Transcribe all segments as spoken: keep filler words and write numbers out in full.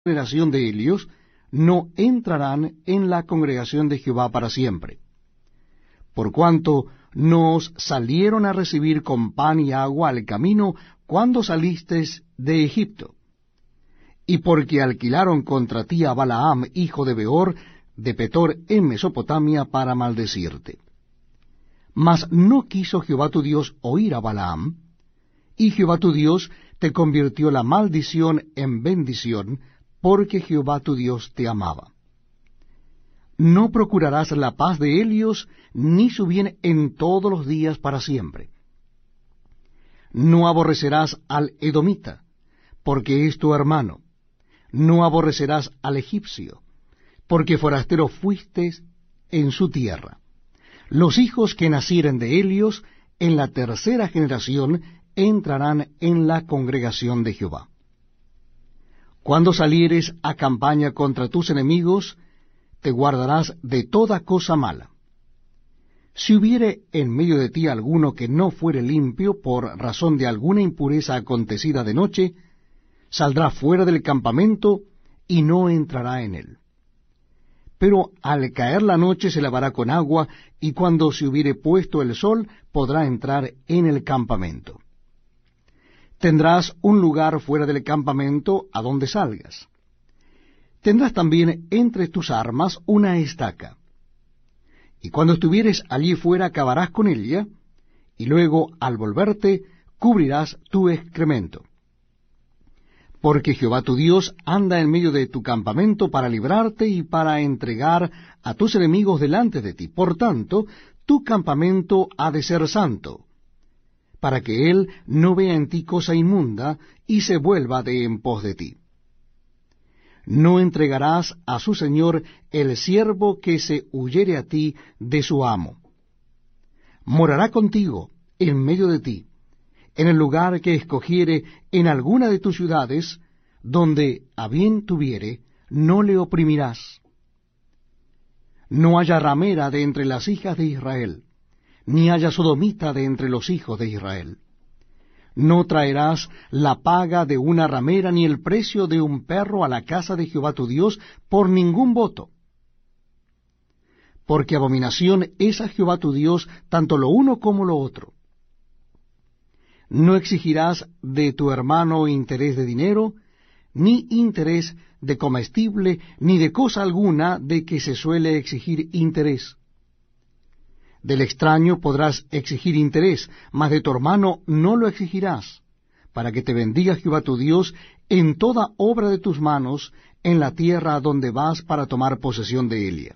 generación de Helios no entrarán en la congregación de Jehová para siempre, por cuanto no os salieron a recibir con pan y agua al camino cuando salisteis de Egipto, y porque alquilaron contra ti a Balaam, hijo de Beor, de Petor en Mesopotamia, para maldecirte. Mas no quiso Jehová tu Dios oír a Balaam, y Jehová tu Dios te convirtió la maldición en bendición, porque Jehová tu Dios te amaba. No procurarás la paz de Helios, ni su bien en todos los días para siempre. No aborrecerás al edomita, porque es tu hermano. No aborrecerás al egipcio, porque forastero fuiste en su tierra. Los hijos que nacieren de Helios, en la tercera generación, entrarán en la congregación de Jehová. Cuando salieres a campaña contra tus enemigos, te guardarás de toda cosa mala. Si hubiere en medio de ti alguno que no fuere limpio por razón de alguna impureza acontecida de noche, saldrá fuera del campamento y no entrará en él. Pero al caer la noche se lavará con agua, y cuando se hubiere puesto el sol podrá entrar en el campamento. Tendrás un lugar fuera del campamento a donde salgas. Tendrás también entre tus armas una estaca. Y cuando estuvieres allí fuera acabarás con ella, y luego al volverte cubrirás tu excremento. Porque Jehová tu Dios anda en medio de tu campamento para librarte y para entregar a tus enemigos delante de ti. Por tanto, tu campamento ha de ser santo, para que él no vea en ti cosa inmunda y se vuelva de en pos de ti. No entregarás a su señor el siervo que se huyere a ti de su amo. Morará contigo en medio de ti, en el lugar que escogiere en alguna de tus ciudades, donde a bien tuviere, no le oprimirás. No haya ramera de entre las hijas de Israel, ni haya sodomita de entre los hijos de Israel. No traerás la paga de una ramera, ni el precio de un perro a la casa de Jehová tu Dios por ningún voto. Porque abominación es a Jehová tu Dios tanto lo uno como lo otro. No exigirás de tu hermano interés de dinero, ni interés de comestible, ni de cosa alguna de que se suele exigir interés. Del extraño podrás exigir interés, mas de tu hermano no lo exigirás, para que te bendiga Jehová tu Dios en toda obra de tus manos, en la tierra a donde vas para tomar posesión de ella.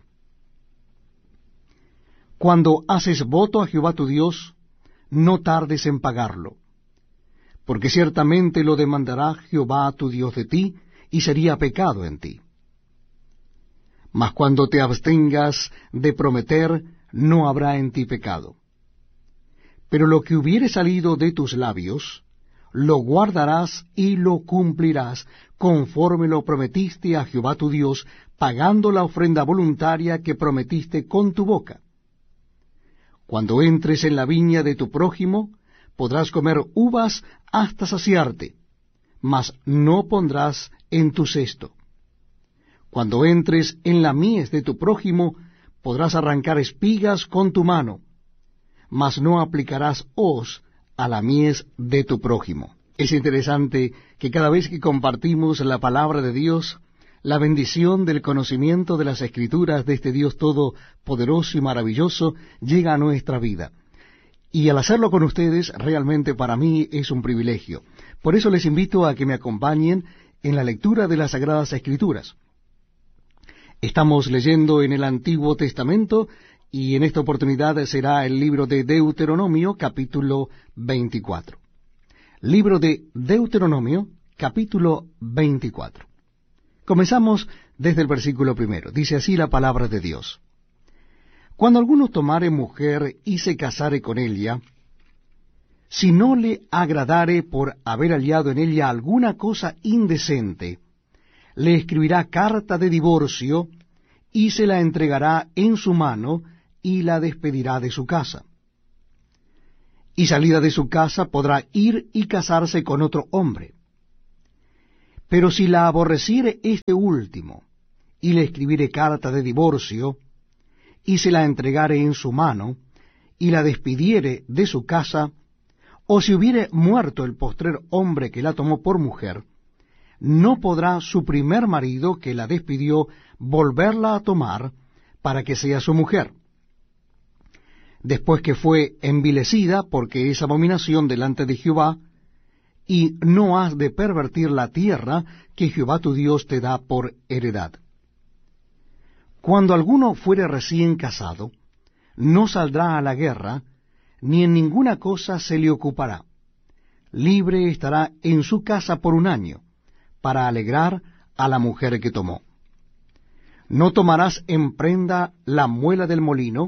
Cuando haces voto a Jehová tu Dios, no tardes en pagarlo, porque ciertamente lo demandará Jehová tu Dios de ti, y sería pecado en ti. Mas cuando te abstengas de prometer, no habrá en ti pecado. Pero lo que hubiere salido de tus labios, lo guardarás y lo cumplirás, conforme lo prometiste a Jehová tu Dios, pagando la ofrenda voluntaria que prometiste con tu boca. Cuando entres en la viña de tu prójimo, podrás comer uvas hasta saciarte, mas no pondrás en tu cesto. Cuando entres en la mies de tu prójimo, podrás arrancar espigas con tu mano, mas no aplicarás hoz a la mies de tu prójimo. Es interesante que cada vez que compartimos la palabra de Dios, la bendición del conocimiento de las Escrituras de este Dios todopoderoso y maravilloso llega a nuestra vida. Y al hacerlo con ustedes, realmente para mí es un privilegio. Por eso les invito a que me acompañen en la lectura de las Sagradas Escrituras. Estamos leyendo en el Antiguo Testamento, y en esta oportunidad será el libro de Deuteronomio, capítulo veinticuatro. Libro de Deuteronomio, capítulo veinticuatro. Comenzamos desde el versículo primero. Dice así la palabra de Dios. Cuando alguno tomare mujer y se casare con ella, si no le agradare por haber hallado en ella alguna cosa indecente, le escribirá carta de divorcio y se la entregará en su mano y la despedirá de su casa. Y salida de su casa podrá ir y casarse con otro hombre. Pero si la aborreciere este último, y le escribiere carta de divorcio, y se la entregare en su mano, y la despidiere de su casa, o si hubiere muerto el postrer hombre que la tomó por mujer, no podrá su primer marido que la despidió volverla a tomar para que sea su mujer, después que fue envilecida, porque es abominación delante de Jehová, y no has de pervertir la tierra que Jehová tu Dios te da por heredad. Cuando alguno fuere recién casado, no saldrá a la guerra, ni en ninguna cosa se le ocupará. Libre estará en su casa por un año, para alegrar a la mujer que tomó. No tomarás en prenda la muela del molino,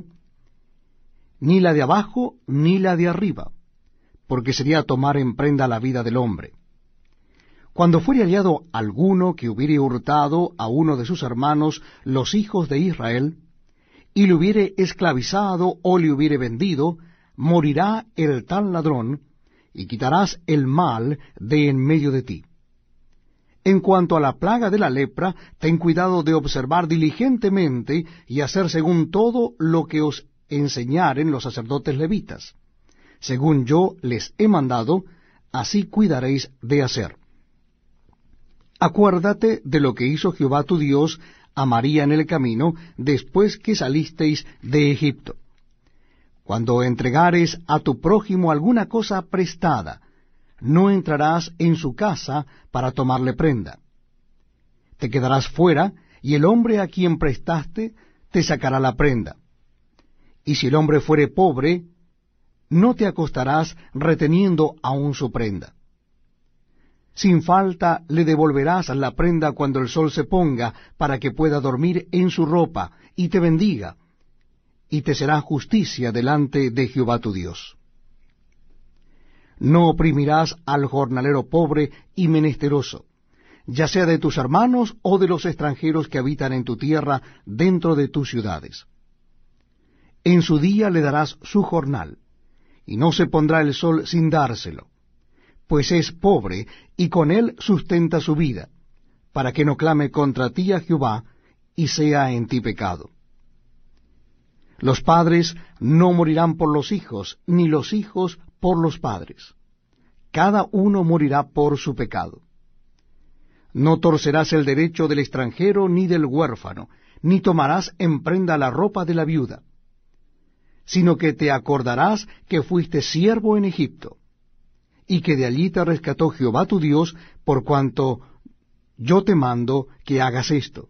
ni la de abajo, ni la de arriba, porque sería tomar en prenda la vida del hombre. Cuando fuere hallado alguno que hubiere hurtado a uno de sus hermanos, los hijos de Israel, y le hubiere esclavizado o le hubiere vendido, morirá el tal ladrón, y quitarás el mal de en medio de ti. En cuanto a la plaga de la lepra, ten cuidado de observar diligentemente y hacer según todo lo que os enseñaren los sacerdotes levitas. Según yo les he mandado, así cuidaréis de hacer. Acuérdate de lo que hizo Jehová tu Dios a María en el camino, después que salisteis de Egipto. Cuando entregares a tu prójimo alguna cosa prestada, no entrarás en su casa para tomarle prenda. Te quedarás fuera, y el hombre a quien prestaste te sacará la prenda. Y si el hombre fuere pobre, no te acostarás reteniendo aún su prenda. Sin falta le devolverás la prenda cuando el sol se ponga, para que pueda dormir en su ropa, y te bendiga, y te será justicia delante de Jehová tu Dios. No oprimirás al jornalero pobre y menesteroso, ya sea de tus hermanos o de los extranjeros que habitan en tu tierra dentro de tus ciudades. En su día le darás su jornal, y no se pondrá el sol sin dárselo, pues es pobre, y con él sustenta su vida, para que no clame contra ti a Jehová, y sea en ti pecado. Los padres no morirán por los hijos, ni los hijos por los padres. Cada uno morirá por su pecado. No torcerás el derecho del extranjero ni del huérfano, ni tomarás en prenda la ropa de la viuda, sino que te acordarás que fuiste siervo en Egipto, y que de allí te rescató Jehová tu Dios, por cuanto yo te mando que hagas esto.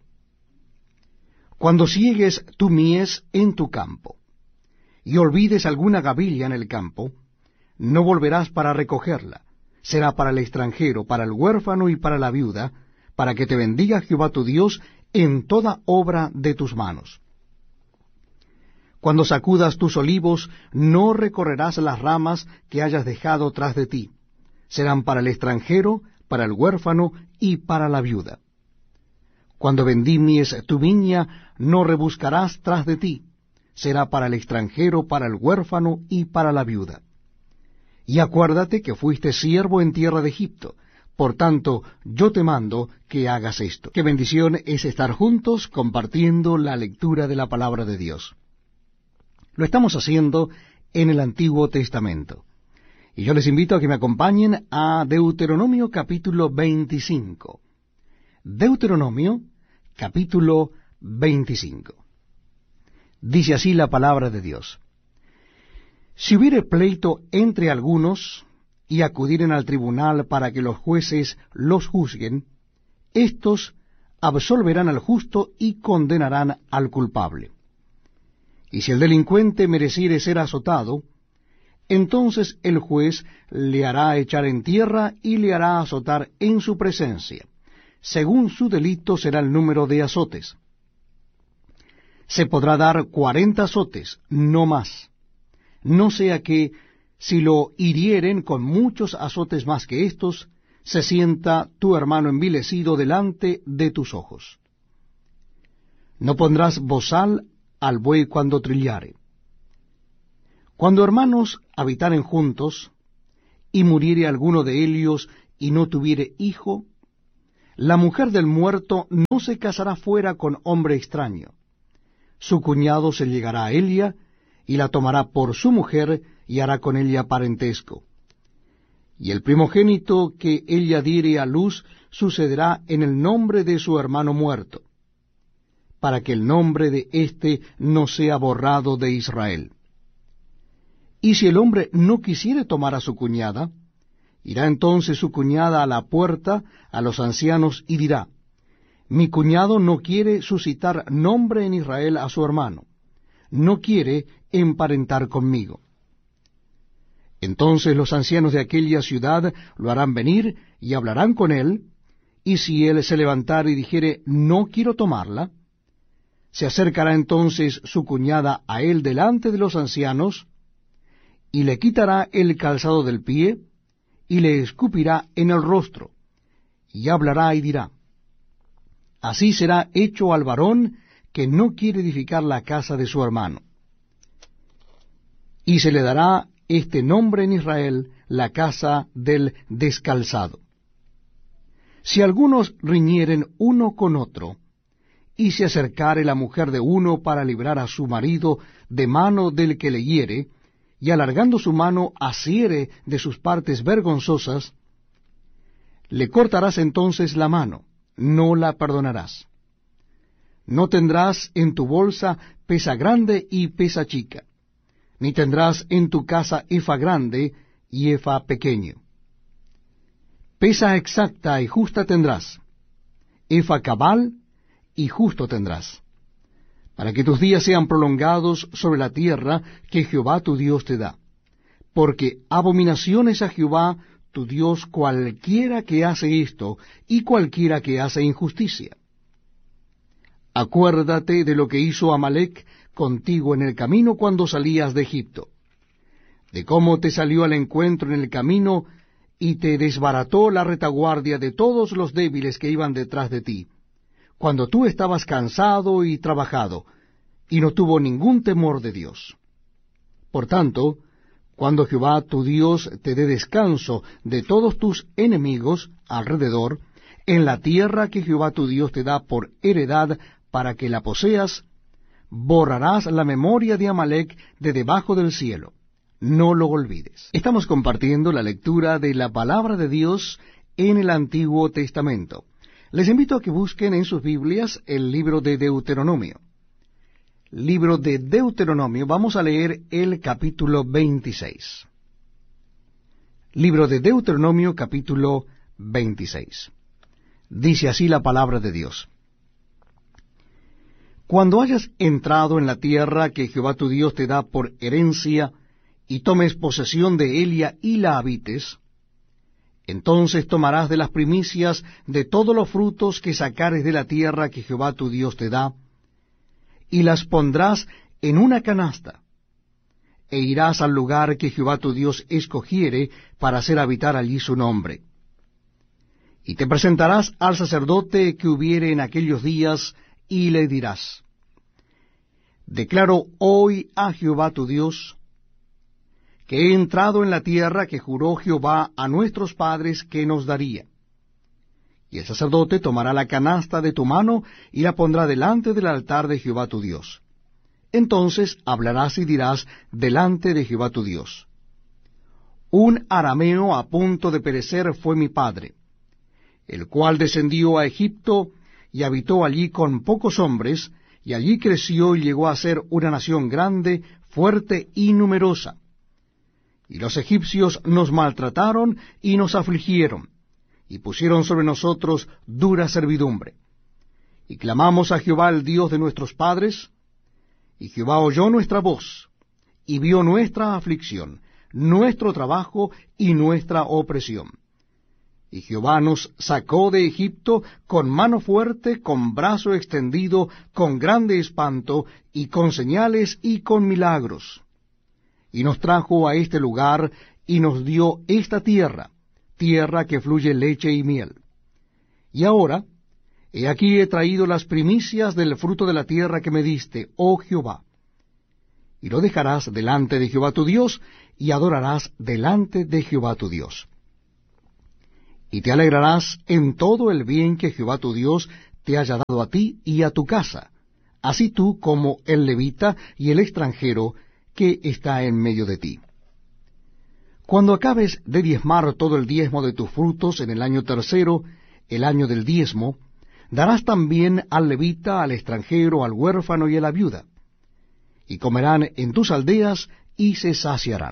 Cuando siegues tu mies en tu campo, y olvides alguna gavilla en el campo, no volverás para recogerla, será para el extranjero, para el huérfano y para la viuda, para que te bendiga Jehová tu Dios en toda obra de tus manos. Cuando sacudas tus olivos, no recorrerás las ramas que hayas dejado tras de ti, serán para el extranjero, para el huérfano y para la viuda. Cuando vendimies tu viña, no rebuscarás tras de ti, será para el extranjero, para el huérfano y para la viuda. Y acuérdate que fuiste siervo en tierra de Egipto, por tanto yo te mando que hagas esto. Qué bendición es estar juntos compartiendo la lectura de la palabra de Dios. Lo estamos haciendo en el Antiguo Testamento. Y yo les invito a que me acompañen a Deuteronomio capítulo veinticinco. Deuteronomio capítulo veinticinco. Dice así la palabra de Dios. Si hubiere pleito entre algunos, y acudieren al tribunal para que los jueces los juzguen, éstos absolverán al justo y condenarán al culpable. Y si el delincuente mereciere ser azotado, entonces el juez le hará echar en tierra y le hará azotar en su presencia. Según su delito será el número de azotes. Se podrá dar cuarenta azotes, no más. No sea que, si lo hirieren con muchos azotes más que estos, se sienta tu hermano envilecido delante de tus ojos. No pondrás bozal al buey cuando trillare. Cuando hermanos habitaren juntos, y muriere alguno de ellos y no tuviere hijo, La mujer del muerto no se casará fuera con hombre extraño. Su cuñado se llegará a ella, y la tomará por su mujer, y hará con ella parentesco. Y el primogénito que ella diere a luz sucederá en el nombre de su hermano muerto, para que el nombre de éste no sea borrado de Israel. Y si el hombre no quisiere tomar a su cuñada, irá entonces su cuñada a la puerta a los ancianos y dirá, mi cuñado no quiere suscitar nombre en Israel a su hermano, no quiere emparentar conmigo. Entonces los ancianos de aquella ciudad lo harán venir y hablarán con él, y si él se levantare y dijere, no quiero tomarla, se acercará entonces su cuñada a él delante de los ancianos, y le quitará el calzado del pie, y le escupirá en el rostro, y hablará y dirá, así será hecho al varón que no quiere edificar la casa de su hermano. Y se le dará este nombre en Israel, la casa del descalzado. Si algunos riñieren uno con otro, y se acercare la mujer de uno para librar a su marido de mano del que le hiere, y alargando su mano asiere de sus partes vergonzosas, le cortarás entonces la mano, no la perdonarás. No tendrás en tu bolsa pesa grande y pesa chica, ni tendrás en tu casa efa grande y efa pequeño. Pesa exacta y justa tendrás, efa cabal y justo tendrás, para que tus días sean prolongados sobre la tierra que Jehová tu Dios te da. Porque abominación es a Jehová tu Dios cualquiera que hace esto, y cualquiera que hace injusticia. Acuérdate de lo que hizo Amalec contigo en el camino cuando salías de Egipto, de cómo te salió al encuentro en el camino, y te desbarató la retaguardia de todos los débiles que iban detrás de ti, cuando tú estabas cansado y trabajado, y no tuvo ningún temor de Dios. Por tanto, cuando Jehová tu Dios te dé descanso de todos tus enemigos alrededor, en la tierra que Jehová tu Dios te da por heredad para que la poseas, borrarás la memoria de Amalec de debajo del cielo. No lo olvides. Estamos compartiendo la lectura de la palabra de Dios en el Antiguo Testamento. Les invito a que busquen en sus Biblias el libro de Deuteronomio. Libro de Deuteronomio, vamos a leer el capítulo veintiséis. Libro de Deuteronomio, capítulo veintiséis. Dice así la palabra de Dios. Cuando hayas entrado en la tierra que Jehová tu Dios te da por herencia, y tomes posesión de ella y la habites, entonces tomarás de las primicias de todos los frutos que sacares de la tierra que Jehová tu Dios te da, y las pondrás en una canasta, e irás al lugar que Jehová tu Dios escogiere para hacer habitar allí su nombre. Y te presentarás al sacerdote que hubiere en aquellos días, y le dirás, declaro hoy a Jehová tu Dios, que he entrado en la tierra que juró Jehová a nuestros padres que nos daría. Y el sacerdote tomará la canasta de tu mano y la pondrá delante del altar de Jehová tu Dios. Entonces hablarás y dirás delante de Jehová tu Dios, un arameo a punto de perecer fue mi padre, el cual descendió a Egipto y habitó allí con pocos hombres, y allí creció y llegó a ser una nación grande, fuerte y numerosa. Y los egipcios nos maltrataron y nos afligieron, y pusieron sobre nosotros dura servidumbre. Y clamamos a Jehová el Dios de nuestros padres, y Jehová oyó nuestra voz, y vio nuestra aflicción, nuestro trabajo y nuestra opresión. Y Jehová nos sacó de Egipto con mano fuerte, con brazo extendido, con grande espanto, y con señales y con milagros. Y nos trajo a este lugar, y nos dio esta tierra, tierra que fluye leche y miel. Y ahora, he aquí he traído las primicias del fruto de la tierra que me diste, oh Jehová. Y lo dejarás delante de Jehová tu Dios, y adorarás delante de Jehová tu Dios. y te alegrarás en todo el bien que Jehová tu Dios te haya dado a ti y a tu casa, así tú como el levita y el extranjero que está en medio de ti. Cuando acabes de diezmar todo el diezmo de tus frutos en el año tercero, el año del diezmo, darás también al levita, al extranjero, al huérfano y a la viuda, y comerán en tus aldeas y se saciarán.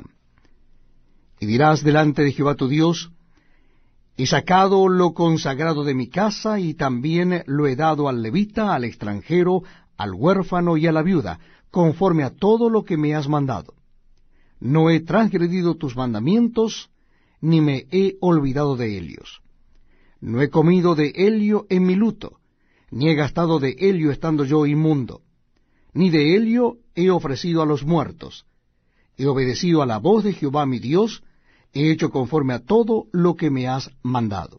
Y dirás delante de Jehová tu Dios: he sacado lo consagrado de mi casa, y también lo he dado al levita, al extranjero, al huérfano y a la viuda, conforme a todo lo que me has mandado. No he transgredido tus mandamientos, ni me he olvidado de ellos. No he comido de helio en mi luto, ni he gastado de helio estando yo inmundo, ni de helio he ofrecido a los muertos. He obedecido a la voz de Jehová mi Dios, he hecho conforme a todo lo que me has mandado.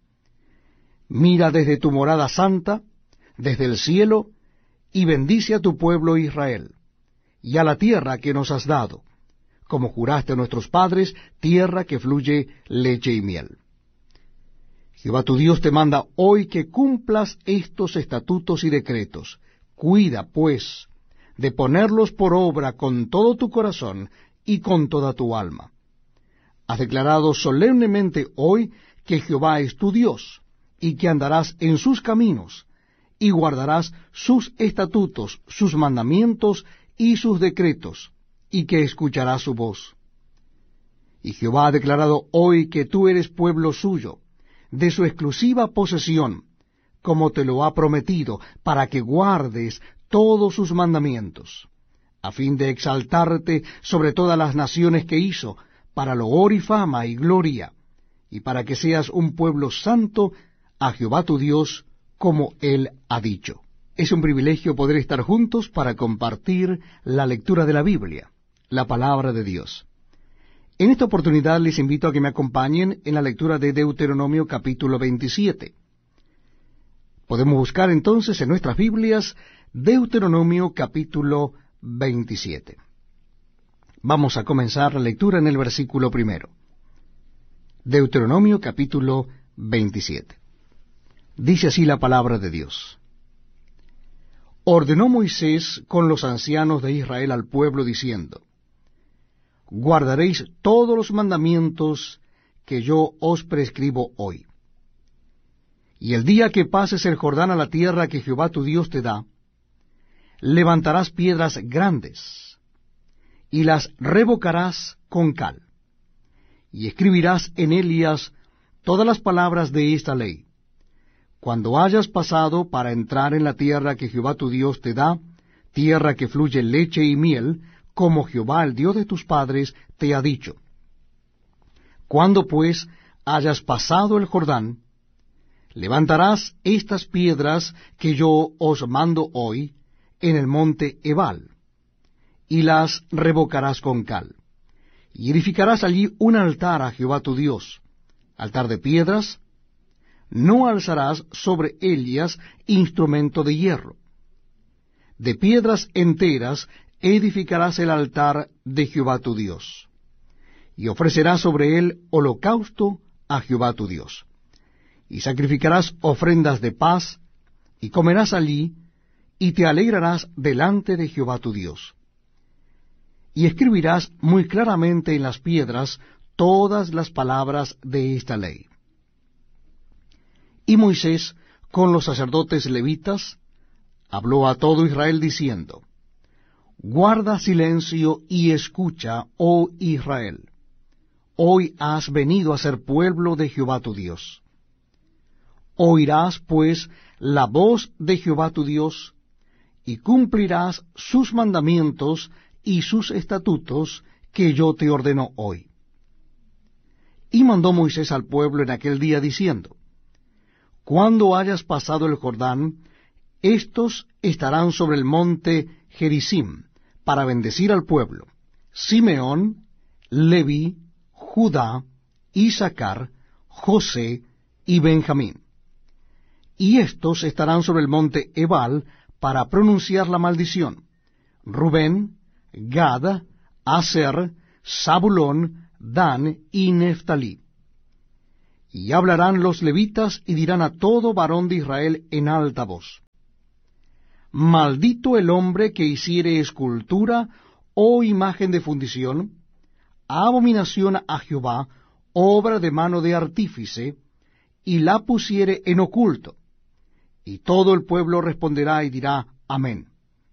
Mira desde tu morada santa, desde el cielo, y bendice a tu pueblo Israel, y a la tierra que nos has dado, como juraste a nuestros padres, tierra que fluye leche y miel. Jehová tu Dios te manda hoy que cumplas estos estatutos y decretos. Cuida, pues, de ponerlos por obra con todo tu corazón y con toda tu alma. Has declarado solemnemente hoy que Jehová es tu Dios, y que andarás en sus caminos, y guardarás sus estatutos, sus mandamientos y sus decretos, y que escucharás su voz. Y Jehová ha declarado hoy que tú eres pueblo suyo, de su exclusiva posesión, como te lo ha prometido, para que guardes todos sus mandamientos, a fin de exaltarte sobre todas las naciones que hizo, para loor y fama y gloria, y para que seas un pueblo santo a Jehová tu Dios, como Él ha dicho. Es un privilegio poder estar juntos para compartir la lectura de la Biblia, la palabra de Dios. En esta oportunidad les invito a que me acompañen en la lectura de Deuteronomio capítulo veintisiete. Podemos buscar entonces en nuestras Biblias Deuteronomio capítulo veintisiete. Vamos a comenzar la lectura en el versículo primero. Deuteronomio capítulo veintisiete. Dice así la palabra de Dios. Ordenó Moisés con los ancianos de Israel al pueblo diciendo: guardaréis todos los mandamientos que yo os prescribo hoy. Y el día que pases el Jordán a la tierra que Jehová tu Dios te da, levantarás piedras grandes, y las revocarás con cal, y escribirás en ellas todas las palabras de esta ley. Cuando hayas pasado para entrar en la tierra que Jehová tu Dios te da, tierra que fluye leche y miel, como Jehová el Dios de tus padres te ha dicho. Cuando pues hayas pasado el Jordán, levantarás estas piedras que yo os mando hoy en el monte Ebal, y las revocarás con cal, y edificarás allí un altar a Jehová tu Dios, altar de piedras. No alzarás sobre ellas instrumento de hierro. De piedras enteras edificarás el altar de Jehová tu Dios, y ofrecerás sobre él holocausto a Jehová tu Dios. Y sacrificarás ofrendas de paz, y comerás allí, y te alegrarás delante de Jehová tu Dios. Y escribirás muy claramente en las piedras todas las palabras de esta ley. Y Moisés, con los sacerdotes levitas, habló a todo Israel diciendo: guarda silencio y escucha, oh Israel. Hoy has venido a ser pueblo de Jehová tu Dios. Oirás, pues, la voz de Jehová tu Dios, y cumplirás sus mandamientos y sus estatutos que yo te ordeno hoy. Y mandó Moisés al pueblo en aquel día diciendo: cuando hayas pasado el Jordán, éstos estarán sobre el monte Gerizim, para bendecir al pueblo: Simeón, Leví, Judá, Isaacar, José y Benjamín. Y éstos estarán sobre el monte Ebal, para pronunciar la maldición: Rubén, Gad, Aser, Zabulón, Dan y Neftalí. Y hablarán los levitas y dirán a todo varón de Israel en alta voz: Maldito el hombre que hiciere escultura o imagen de fundición, abominación a Jehová, obra de mano de artífice, y la pusiere en oculto. Y todo el pueblo responderá y dirá: Amén.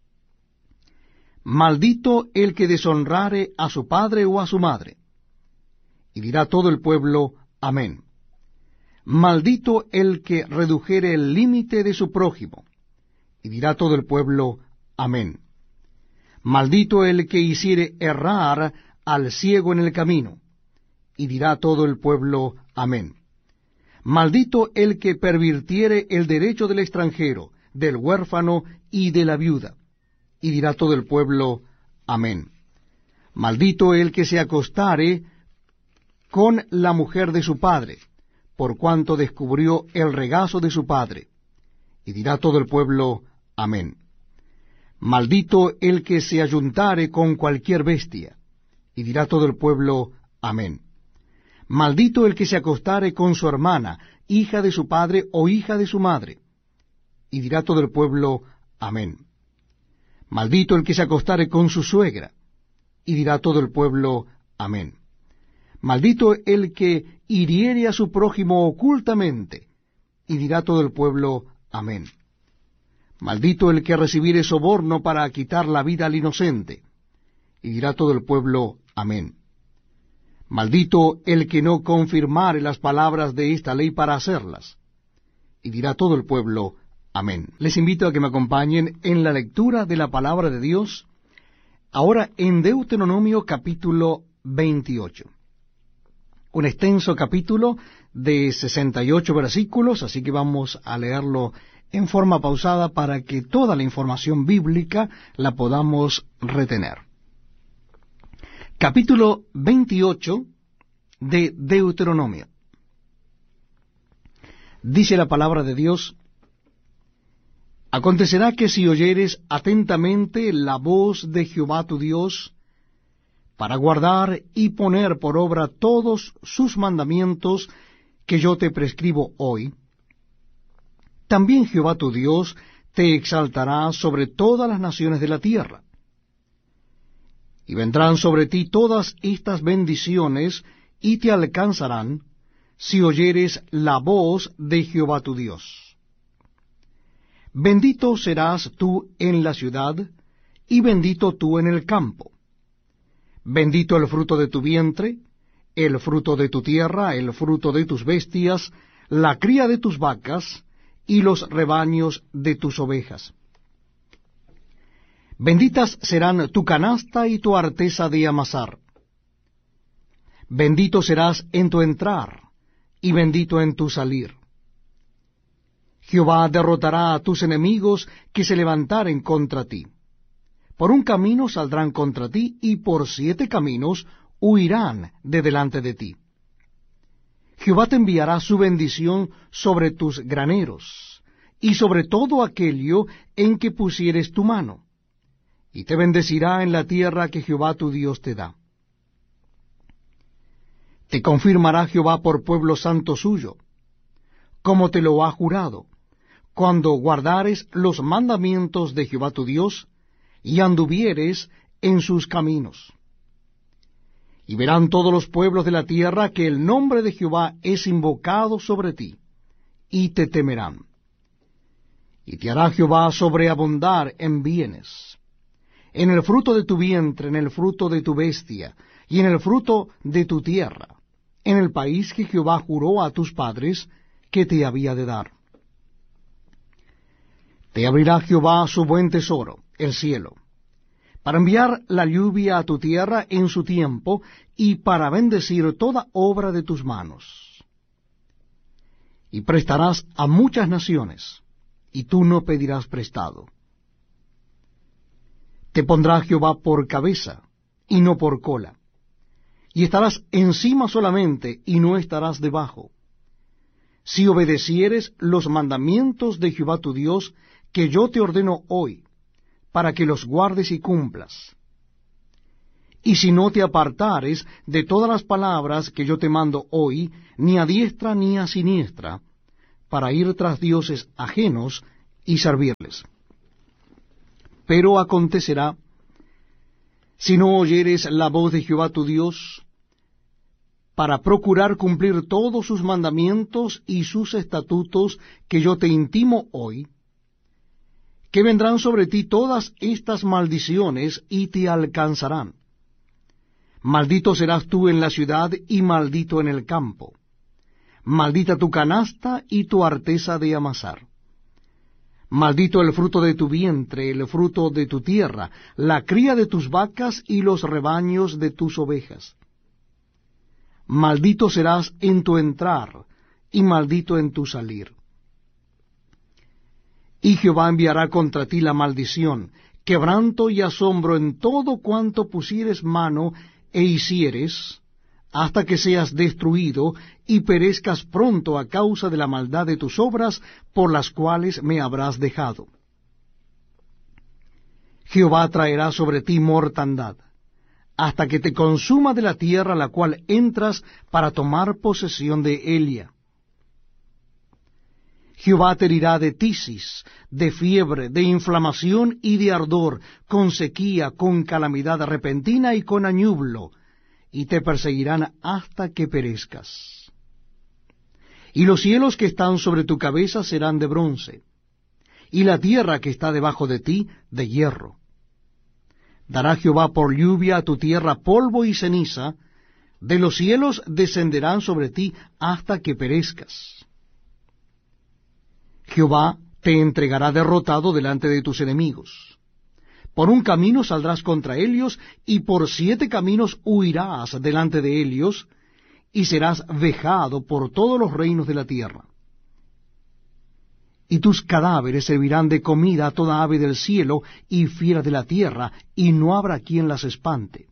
Maldito el que deshonrare a su padre o a su madre. Y dirá todo el pueblo: Amén. Maldito el que redujere el límite de su prójimo. Y dirá todo el pueblo: Amén. Maldito el que hiciere errar al ciego en el camino. Y dirá todo el pueblo: Amén. Maldito el que pervirtiere el derecho del extranjero, del huérfano y de la viuda. Y dirá todo el pueblo: Amén. Maldito el que se acostare con la mujer de su padre, por cuanto descubrió el regazo de su padre. Y dirá todo el pueblo: Amén. Maldito el que se ayuntare con cualquier bestia. Y dirá todo el pueblo: Amén. Maldito el que se acostare con su hermana, hija de su padre o hija de su madre. Y dirá todo el pueblo: Amén. Maldito el que se acostare con su suegra. Y dirá todo el pueblo: Amén. Maldito el que hiriere a su prójimo ocultamente. Y dirá todo el pueblo: Amén. Maldito el que recibiere soborno para quitar la vida al inocente. Y dirá todo el pueblo: Amén. Maldito el que no confirmare las palabras de esta ley para hacerlas. Y dirá todo el pueblo: Amén. Les invito a que me acompañen en la lectura de la palabra de Dios, ahora en Deuteronomio capítulo veintiocho. Un extenso capítulo de sesenta y ocho versículos, así que vamos a leerlo en forma pausada para que toda la información bíblica la podamos retener. Capítulo veintiocho de Deuteronomio. Dice la palabra de Dios: Acontecerá que si oyeres atentamente la voz de Jehová tu Dios, para guardar y poner por obra todos sus mandamientos que yo te prescribo hoy, también Jehová tu Dios te exaltará sobre todas las naciones de la tierra. Y vendrán sobre ti todas estas bendiciones, y te alcanzarán, si oyeres la voz de Jehová tu Dios. Bendito serás tú en la ciudad, y bendito tú en el campo. Bendito el fruto de tu vientre, el fruto de tu tierra, el fruto de tus bestias, la cría de tus vacas, y los rebaños de tus ovejas. Benditas serán tu canasta y tu arteza de amasar. Bendito serás en tu entrar, y bendito en tu salir. Jehová derrotará a tus enemigos que se levantaren contra ti. Por un camino saldrán contra ti, y por siete caminos huirán de delante de ti. Jehová te enviará su bendición sobre tus graneros, y sobre todo aquello en que pusieres tu mano, y te bendecirá en la tierra que Jehová tu Dios te da. Te confirmará Jehová por pueblo santo suyo, como te lo ha jurado, cuando guardares los mandamientos de Jehová tu Dios, y anduvieres en sus caminos. Y verán todos los pueblos de la tierra que el nombre de Jehová es invocado sobre ti, y te temerán. Y te hará Jehová sobreabundar en bienes, en el fruto de tu vientre, en el fruto de tu bestia, y en el fruto de tu tierra, en el país que Jehová juró a tus padres que te había de dar. Te abrirá Jehová su buen tesoro, el cielo, para enviar la lluvia a tu tierra en su tiempo, y para bendecir toda obra de tus manos. Y prestarás a muchas naciones, y tú no pedirás prestado. Te pondrá Jehová por cabeza, y no por cola, y estarás encima solamente, y no estarás debajo, si obedecieres los mandamientos de Jehová tu Dios, que yo te ordeno hoy, para que los guardes y cumplas. y si no te apartares de todas las palabras que yo te mando hoy, ni a diestra ni a siniestra, para ir tras dioses ajenos y servirles. Pero acontecerá, si no oyeres la voz de Jehová tu Dios, para procurar cumplir todos sus mandamientos y sus estatutos que yo te intimo hoy, que vendrán sobre ti todas estas maldiciones y te alcanzarán. Maldito serás tú en la ciudad y maldito en el campo. Maldita tu canasta y tu arteza de amasar. Maldito el fruto de tu vientre, el fruto de tu tierra, la cría de tus vacas y los rebaños de tus ovejas. Maldito serás en tu entrar, y maldito en tu salir. Y Jehová enviará contra ti la maldición, quebranto y asombro en todo cuanto pusieres mano e hicieres, hasta que seas destruido y perezcas pronto a causa de la maldad de tus obras, por las cuales me habrás dejado. Jehová traerá sobre ti mortandad, hasta que te consuma de la tierra a la cual entras para tomar posesión de ella. Jehová te herirá de tisis, de fiebre, de inflamación y de ardor, con sequía, con calamidad repentina y con añublo, y te perseguirán hasta que perezcas. Y los cielos que están sobre tu cabeza serán de bronce, y la tierra que está debajo de ti de hierro. Dará Jehová por lluvia a tu tierra polvo y ceniza, de los cielos descenderán sobre ti hasta que perezcas. Jehová te entregará derrotado delante de tus enemigos. Por un camino saldrás contra ellos, y por siete caminos huirás delante de ellos, y serás vejado por todos los reinos de la tierra. Y tus cadáveres servirán de comida a toda ave del cielo y fiera de la tierra, y no habrá quien las espante.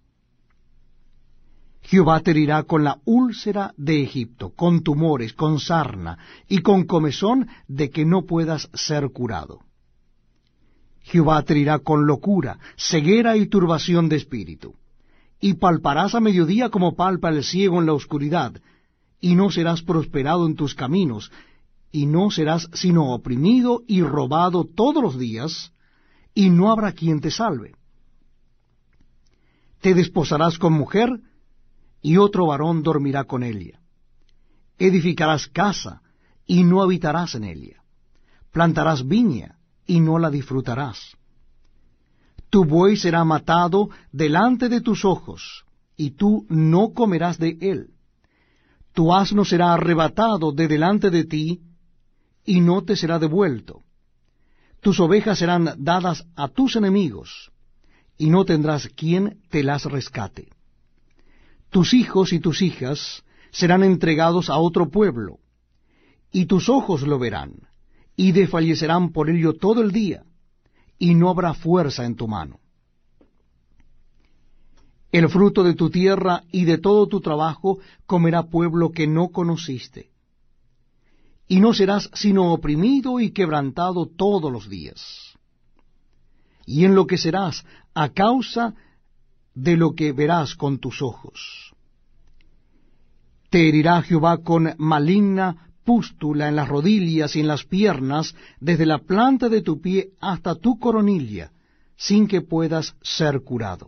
Jehová te herirá con la úlcera de Egipto, con tumores, con sarna, y con comezón de que no puedas ser curado. Jehová te herirá con locura, ceguera y turbación de espíritu. Y palparás a mediodía como palpa el ciego en la oscuridad, y no serás prosperado en tus caminos, y no serás sino oprimido y robado todos los días, y no habrá quien te salve. Te desposarás con mujer, y otro varón dormirá con ella. Edificarás casa, y no habitarás en ella. Plantarás viña, y no la disfrutarás. Tu buey será matado delante de tus ojos, y tú no comerás de él. Tu asno será arrebatado de delante de ti, y no te será devuelto. Tus ovejas serán dadas a tus enemigos, y no tendrás quien te las rescate. Tus hijos y tus hijas serán entregados a otro pueblo, y tus ojos lo verán, y desfallecerán por ello todo el día, y no habrá fuerza en tu mano. El fruto de tu tierra y de todo tu trabajo comerá pueblo que no conociste, y no serás sino oprimido y quebrantado todos los días. Y enloquecerás a causa de lo que verás con tus ojos. Te herirá Jehová con maligna pústula en las rodillas y en las piernas, desde la planta de tu pie hasta tu coronilla, sin que puedas ser curado.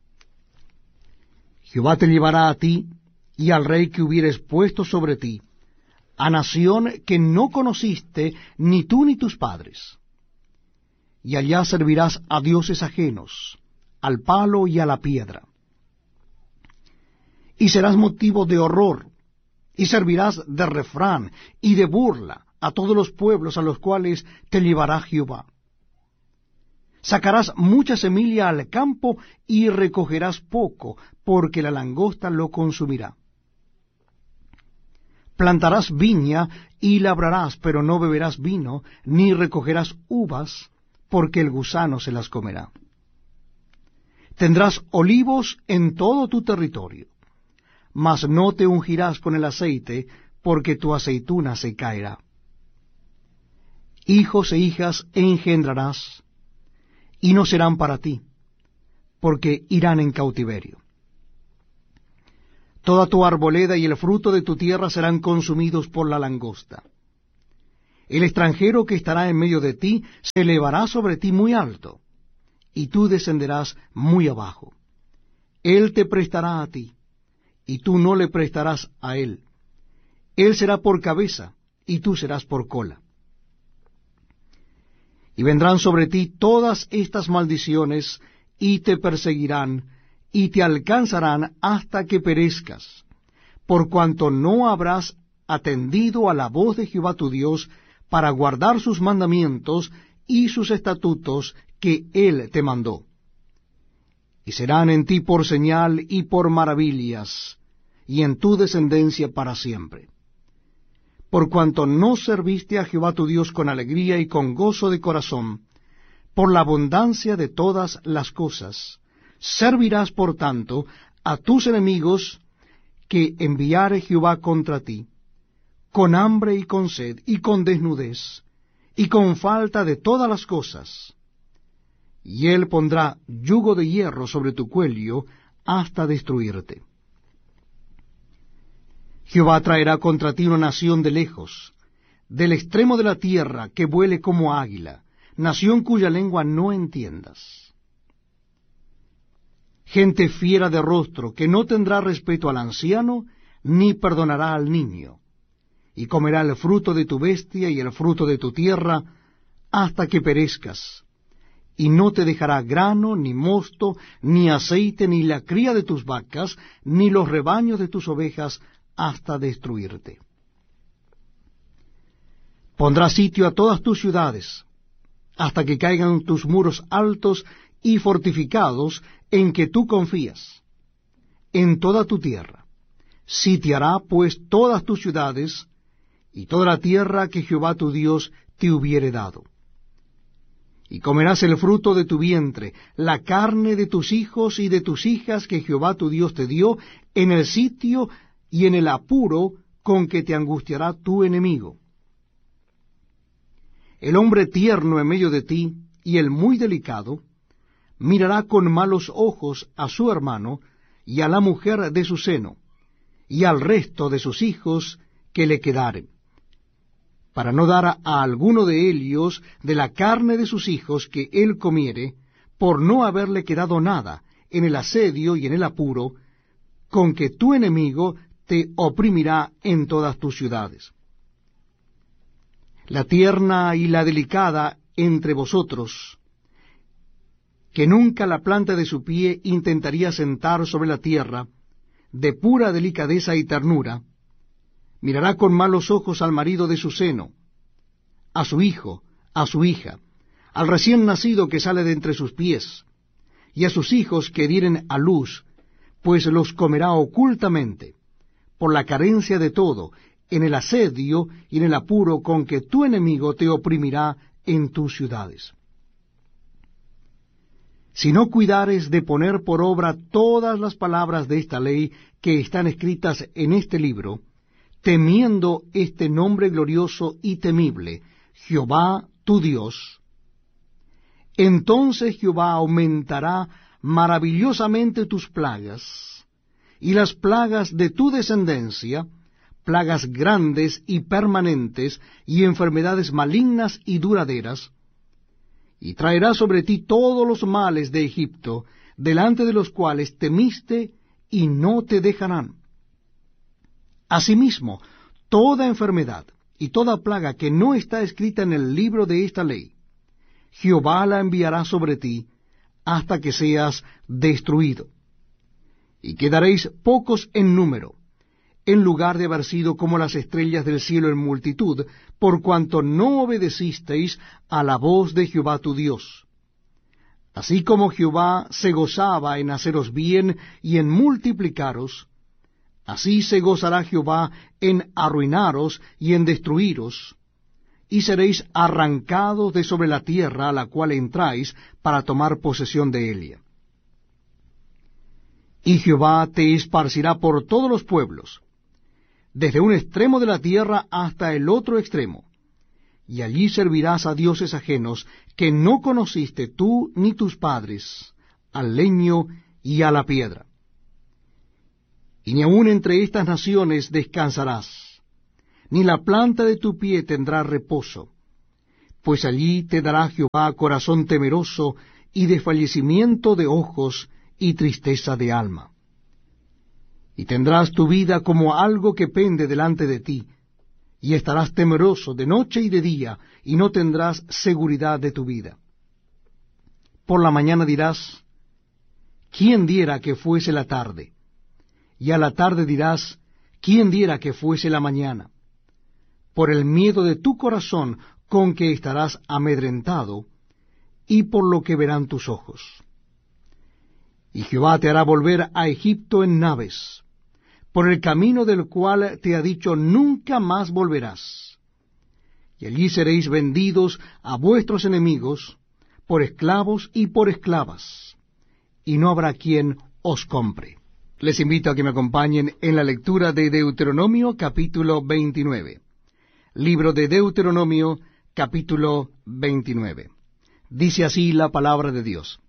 Jehová te llevará a ti y al rey que hubieres puesto sobre ti, a nación que no conociste ni tú ni tus padres. Y allá servirás a dioses ajenos, al palo y a la piedra. Y serás motivo de horror, y servirás de refrán y de burla a todos los pueblos a los cuales te llevará Jehová. Sacarás mucha semilla al campo y recogerás poco, porque la langosta lo consumirá. Plantarás viña y labrarás, pero no beberás vino, ni recogerás uvas, porque el gusano se las comerá. Tendrás olivos en todo tu territorio, mas no te ungirás con el aceite, porque tu aceituna se caerá. Hijos e hijas engendrarás, y no serán para ti. porque irán en cautiverio. Toda tu arboleda y el fruto de tu tierra serán consumidos por la langosta. El extranjero que estará en medio de ti se elevará sobre ti muy alto, y tú descenderás muy abajo. Él te prestará a ti, y tú no le prestarás a él. Él será por cabeza, y tú serás por cola. Y vendrán sobre ti todas estas maldiciones, y te perseguirán, y te alcanzarán hasta que perezcas, por cuanto no habrás atendido a la voz de Jehová tu Dios, para guardar sus mandamientos y sus estatutos que él te mandó. Y serán en ti por señal y por maravillas, y en tu descendencia para siempre. Por cuanto no serviste a Jehová tu Dios con alegría y con gozo de corazón, por la abundancia de todas las cosas, servirás por tanto a tus enemigos que enviare Jehová contra ti, con hambre y con sed, y con desnudez, y con falta de todas las cosas. Y él pondrá yugo de hierro sobre tu cuello hasta destruirte. Jehová traerá contra ti una nación de lejos, del extremo de la tierra, que vuele como águila, nación cuya lengua no entiendas. Gente fiera de rostro, que no tendrá respeto al anciano, ni perdonará al niño, y comerá el fruto de tu bestia y el fruto de tu tierra, hasta que perezcas, y no te dejará grano, ni mosto, ni aceite, ni la cría de tus vacas, ni los rebaños de tus ovejas, hasta destruirte. Pondrá sitio a todas tus ciudades, hasta que caigan tus muros altos y fortificados, en que tú confías, en toda tu tierra. Sitiará pues todas tus ciudades, y toda la tierra que Jehová tu Dios te hubiere dado. Y comerás el fruto de tu vientre, la carne de tus hijos y de tus hijas que Jehová tu Dios te dio, en el sitio y en el apuro con que te angustiará tu enemigo. El hombre tierno en medio de ti, y el muy delicado, mirará con malos ojos a su hermano, y a la mujer de su seno, y al resto de sus hijos que le quedaren, para no dar a, a alguno de ellos de la carne de sus hijos que él comiere, por no haberle quedado nada en el asedio y en el apuro, con que tu enemigo te oprimirá en todas tus ciudades. La tierna y la delicada entre vosotros, que nunca la planta de su pie intentaría sentar sobre la tierra, de pura delicadeza y ternura, mirará con malos ojos al marido de su seno, a su hijo, a su hija, al recién nacido que sale de entre sus pies, y a sus hijos que dieren a luz, pues los comerá ocultamente, por la carencia de todo, en el asedio y en el apuro con que tu enemigo te oprimirá en tus ciudades. Si no cuidares de poner por obra todas las palabras de esta ley que están escritas en este libro, temiendo este nombre glorioso y temible, Jehová tu Dios, entonces Jehová aumentará maravillosamente tus plagas, y las plagas de tu descendencia, plagas grandes y permanentes, y enfermedades malignas y duraderas, y traerá sobre ti todos los males de Egipto, delante de los cuales temiste, y no te dejarán. Asimismo, toda enfermedad y toda plaga que no está escrita en el libro de esta ley, Jehová la enviará sobre ti, hasta que seas destruido. Y quedaréis pocos en número, en lugar de haber sido como las estrellas del cielo en multitud, por cuanto no obedecisteis a la voz de Jehová tu Dios. Así como Jehová se gozaba en haceros bien y en multiplicaros, así se gozará Jehová en arruinaros y en destruiros, y seréis arrancados de sobre la tierra a la cual entráis para tomar posesión de ella. Y Jehová te esparcirá por todos los pueblos, desde un extremo de la tierra hasta el otro extremo, y allí servirás a dioses ajenos que no conociste tú ni tus padres, al leño y a la piedra. Y ni aun entre estas naciones descansarás, ni la planta de tu pie tendrá reposo, pues allí te dará Jehová corazón temeroso y desfallecimiento de ojos y tristeza de alma. Y tendrás tu vida como algo que pende delante de ti, y estarás temeroso de noche y de día, y no tendrás seguridad de tu vida. Por la mañana dirás, ¿quién diera que fuese la tarde? Y a la tarde dirás, ¿quién diera que fuese la mañana? Por el miedo de tu corazón con que estarás amedrentado, y por lo que verán tus ojos. Y Jehová te hará volver a Egipto en naves, por el camino del cual te ha dicho, nunca más volverás. Y allí seréis vendidos a vuestros enemigos, por esclavos y por esclavas, y no habrá quien os compre. Les invito a que me acompañen en la lectura de Deuteronomio capítulo veintinueve. Libro de Deuteronomio capítulo veintinueve. Dice así la palabra de Dios.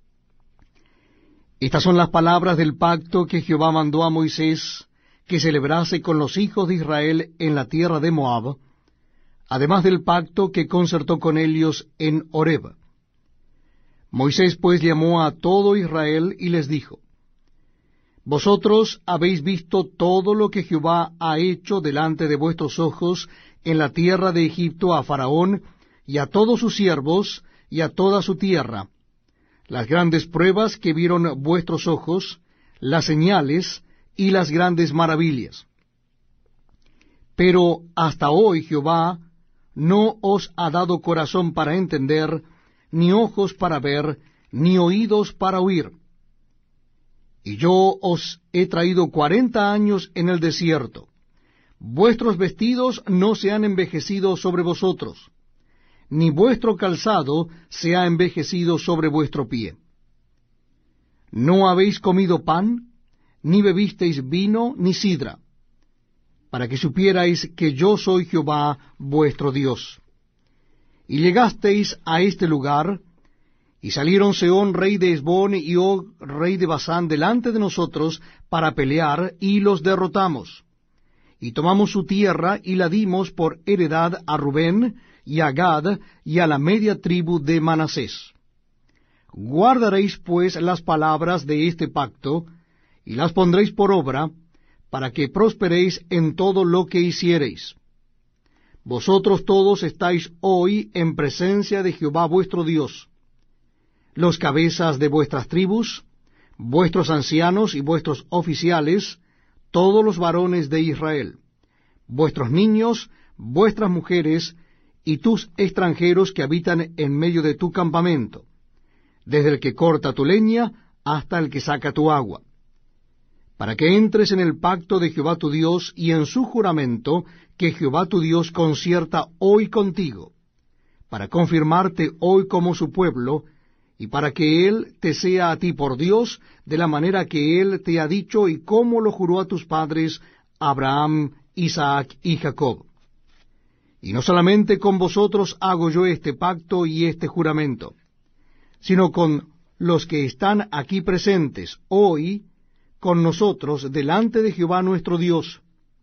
Estas son las palabras del pacto que Jehová mandó a Moisés que celebrase con los hijos de Israel en la tierra de Moab, además del pacto que concertó con ellos en Horeb. Moisés pues llamó a todo Israel y les dijo, Vosotros habéis visto todo lo que Jehová ha hecho delante de vuestros ojos en la tierra de Egipto a Faraón y a todos sus siervos y a toda su tierra, las grandes pruebas que vieron vuestros ojos, las señales y las grandes maravillas. Pero hasta hoy Jehová no os ha dado corazón para entender, ni ojos para ver, ni oídos para oír. Y yo os he traído cuarenta años en el desierto. Vuestros vestidos no se han envejecido sobre vosotros, ni vuestro calzado se ha envejecido sobre vuestro pie. No habéis comido pan, ni bebisteis vino, ni sidra, para que supierais que yo soy Jehová vuestro Dios. Y llegasteis a este lugar, y salieron Sehón rey de Hesbón y Og rey de Basán delante de nosotros para pelear, y los derrotamos. Y tomamos su tierra, y la dimos por heredad a Rubén, y a Gad, y a la media tribu de Manasés. Guardaréis pues las palabras de este pacto, y las pondréis por obra, para que prosperéis en todo lo que hiciereis. Vosotros todos estáis hoy en presencia de Jehová vuestro Dios, los cabezas de vuestras tribus, vuestros ancianos y vuestros oficiales, todos los varones de Israel, vuestros niños, vuestras mujeres, y tus extranjeros que habitan en medio de tu campamento, desde el que corta tu leña hasta el que saca tu agua, para que entres en el pacto de Jehová tu Dios y en su juramento que Jehová tu Dios concierta hoy contigo, para confirmarte hoy como su pueblo, y para que Él te sea a ti por Dios, de la manera que Él te ha dicho y como lo juró a tus padres, Abraham, Isaac y Jacob. Y no solamente con vosotros hago yo este pacto y este juramento, sino con los que están aquí presentes hoy, con nosotros delante de Jehová nuestro Dios,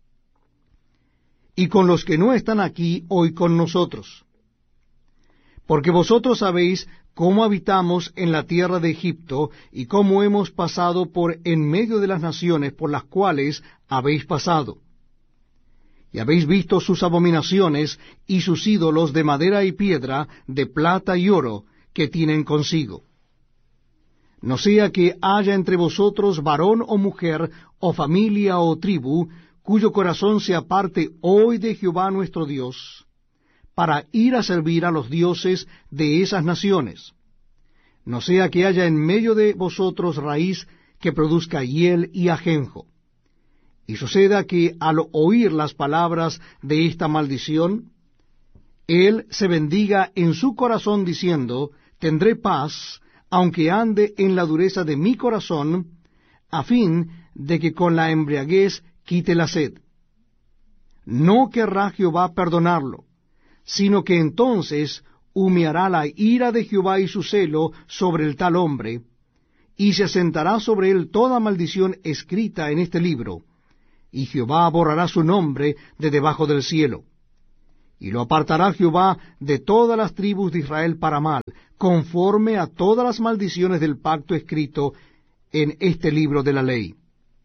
y con los que no están aquí hoy con nosotros. Porque vosotros sabéis cómo habitamos en la tierra de Egipto, y cómo hemos pasado por en medio de las naciones por las cuales habéis pasado. Y habéis visto sus abominaciones y sus ídolos de madera y piedra, de plata y oro, que tienen consigo. No sea que haya entre vosotros varón o mujer, o familia o tribu, cuyo corazón se aparte hoy de Jehová nuestro Dios, para ir a servir a los dioses de esas naciones. No sea que haya en medio de vosotros raíz que produzca hiel y ajenjo. Y suceda que al oír las palabras de esta maldición, él se bendiga en su corazón diciendo, tendré paz, aunque ande en la dureza de mi corazón, a fin de que con la embriaguez quite la sed. No querrá Jehová perdonarlo, sino que entonces humeará la ira de Jehová y su celo sobre el tal hombre, y se asentará sobre él toda maldición escrita en este libro, y Jehová borrará su nombre de debajo del cielo. Y lo apartará Jehová de todas las tribus de Israel para mal, conforme a todas las maldiciones del pacto escrito en este libro de la ley.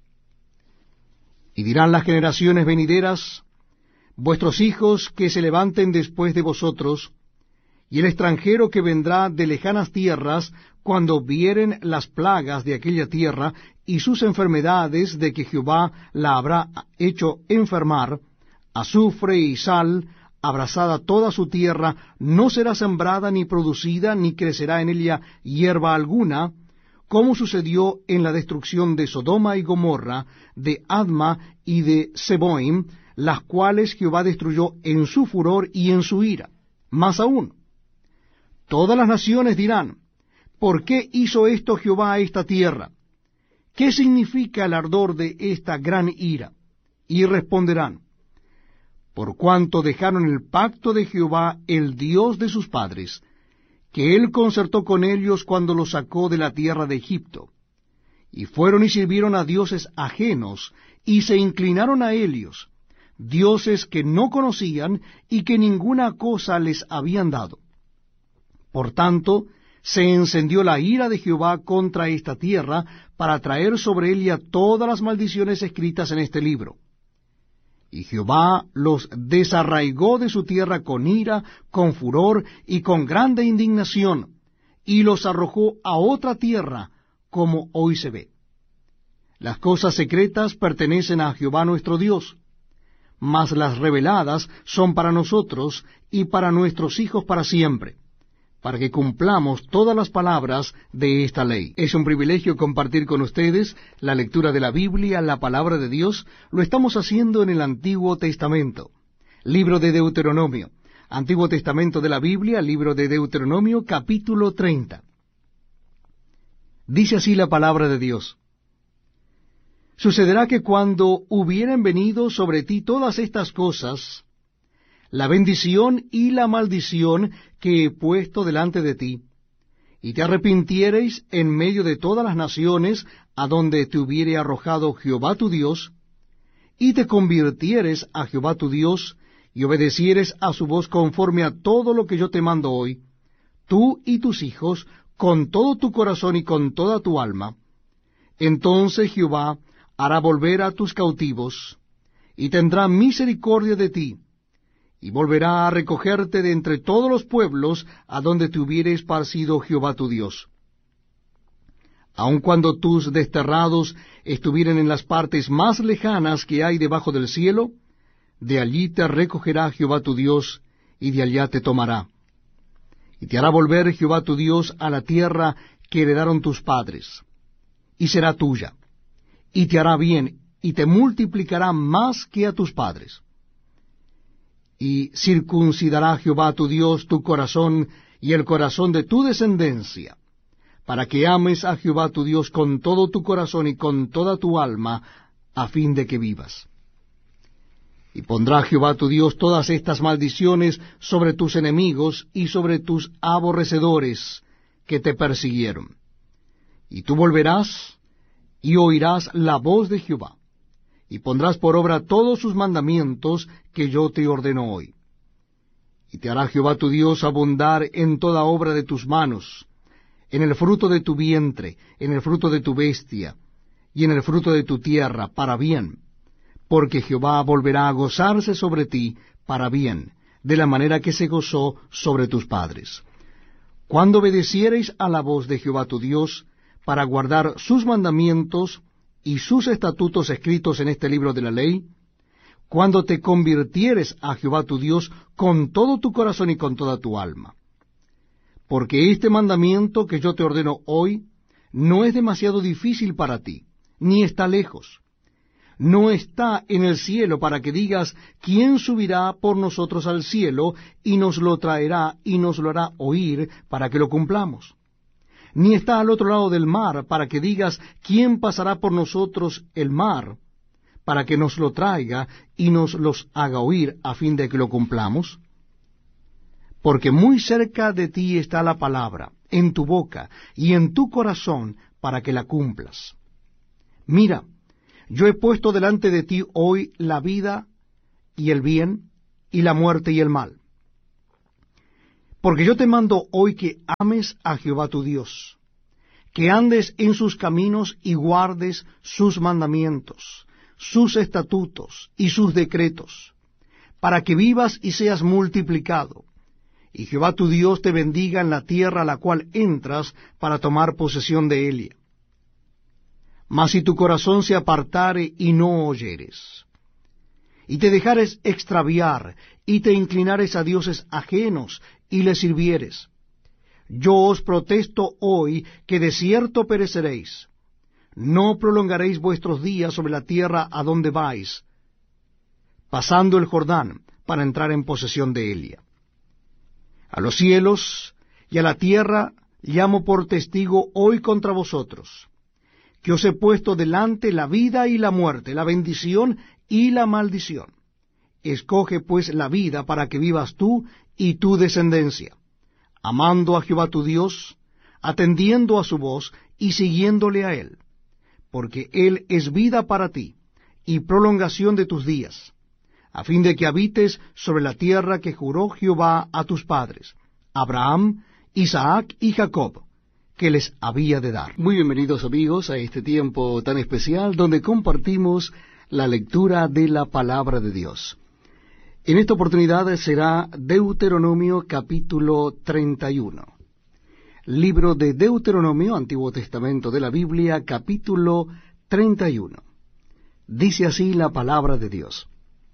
Y dirán las generaciones venideras, vuestros hijos que se levanten después de vosotros, y el extranjero que vendrá de lejanas tierras, cuando vieren las plagas de aquella tierra y sus enfermedades de que Jehová la habrá hecho enfermar, azufre y sal, abrasada toda su tierra, no será sembrada ni producida, ni crecerá en ella hierba alguna, como sucedió en la destrucción de Sodoma y Gomorra, de Adma y de Zeboim, las cuales Jehová destruyó en su furor y en su ira. Más aún, todas las naciones dirán, ¿por qué hizo esto Jehová a esta tierra? ¿Qué significa el ardor de esta gran ira? Y responderán, por cuanto dejaron el pacto de Jehová, el Dios de sus padres, que él concertó con ellos cuando los sacó de la tierra de Egipto, y fueron y sirvieron a dioses ajenos, y se inclinaron a ellos, dioses que no conocían y que ninguna cosa les habían dado. Por tanto, se encendió la ira de Jehová contra esta tierra, para traer sobre ella todas las maldiciones escritas en este libro. Y Jehová los desarraigó de su tierra con ira, con furor y con grande indignación, y los arrojó a otra tierra, como hoy se ve. Las cosas secretas pertenecen a Jehová nuestro Dios, mas las reveladas son para nosotros y para nuestros hijos para siempre, para que cumplamos todas las palabras de esta ley. Es un privilegio compartir con ustedes la lectura de la Biblia, la palabra de Dios. Lo estamos haciendo en el Antiguo Testamento. Libro de Deuteronomio. Antiguo Testamento de la Biblia, libro de Deuteronomio, capítulo treinta. Dice así la palabra de Dios. Sucederá que cuando hubieren venido sobre ti todas estas cosas, la bendición y la maldición que he puesto delante de ti, y te arrepintiereis en medio de todas las naciones a donde te hubiere arrojado Jehová tu Dios, y te convirtieres a Jehová tu Dios, y obedecieres a su voz conforme a todo lo que yo te mando hoy, tú y tus hijos, con todo tu corazón y con toda tu alma, entonces Jehová hará volver a tus cautivos, y tendrá misericordia de ti, y volverá a recogerte de entre todos los pueblos a donde te hubiere esparcido Jehová tu Dios. Aun cuando tus desterrados estuvieren en las partes más lejanas que hay debajo del cielo, de allí te recogerá Jehová tu Dios, y de allá te tomará. Y te hará volver Jehová tu Dios a la tierra que heredaron tus padres, y será tuya, y te hará bien, y te multiplicará más que a tus padres. Y circuncidará Jehová tu Dios tu corazón y el corazón de tu descendencia, para que ames a Jehová tu Dios con todo tu corazón y con toda tu alma, a fin de que vivas. Y pondrá Jehová tu Dios todas estas maldiciones sobre tus enemigos y sobre tus aborrecedores que te persiguieron. Y tú volverás y oirás la voz de Jehová, y pondrás por obra todos sus mandamientos que yo te ordeno hoy. Y te hará Jehová tu Dios abundar en toda obra de tus manos, en el fruto de tu vientre, en el fruto de tu bestia, y en el fruto de tu tierra, para bien, porque Jehová volverá a gozarse sobre ti para bien, de la manera que se gozó sobre tus padres. Cuando obedeciereis a la voz de Jehová tu Dios, para guardar sus mandamientos y sus estatutos escritos en este libro de la ley, cuando te convirtieres a Jehová tu Dios con todo tu corazón y con toda tu alma. Porque este mandamiento que yo te ordeno hoy no es demasiado difícil para ti, ni está lejos. No está en el cielo para que digas, ¿quién subirá por nosotros al cielo y nos lo traerá y nos lo hará oír para que lo cumplamos? Ni está al otro lado del mar, para que digas, ¿quién pasará por nosotros el mar, para que nos lo traiga y nos los haga oír, a fin de que lo cumplamos? Porque muy cerca de ti está la palabra, en tu boca y en tu corazón, para que la cumplas. Mira, yo he puesto delante de ti hoy la vida y el bien, y la muerte y el mal. Porque yo te mando hoy que ames a Jehová tu Dios, que andes en sus caminos y guardes sus mandamientos, sus estatutos y sus decretos, para que vivas y seas multiplicado, y Jehová tu Dios te bendiga en la tierra a la cual entras para tomar posesión de ella. Mas si tu corazón se apartare y no oyeres, y te dejares extraviar, y te inclinares a dioses ajenos, y les sirvieres, yo os protesto hoy que de cierto pereceréis, no prolongaréis vuestros días sobre la tierra a donde vais, pasando el Jordán para entrar en posesión de ella. A los cielos y a la tierra llamo por testigo hoy contra vosotros, que os he puesto delante la vida y la muerte, la bendición y la maldición. Escoge pues la vida para que vivas tú y tu descendencia, amando a Jehová tu Dios, atendiendo a su voz y siguiéndole a él, porque él es vida para ti y prolongación de tus días, a fin de que habites sobre la tierra que juró Jehová a tus padres, Abraham, Isaac y Jacob, que les había de dar. Muy bienvenidos amigos a este tiempo tan especial donde compartimos la lectura de la palabra de Dios. En esta oportunidad será Deuteronomio capítulo treinta y uno. Libro de Deuteronomio, Antiguo Testamento de la Biblia, capítulo treinta y uno. Dice así la palabra de Dios.